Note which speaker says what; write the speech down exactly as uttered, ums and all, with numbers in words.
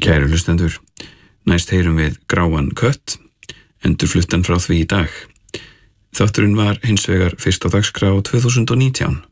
Speaker 1: Kæru hlustendur, næst heyrum við Gráan kött, endurfluttan frá því í dag. Þátturinn var hins vegar fyrst á dagskrá tvö þúsund og nítján.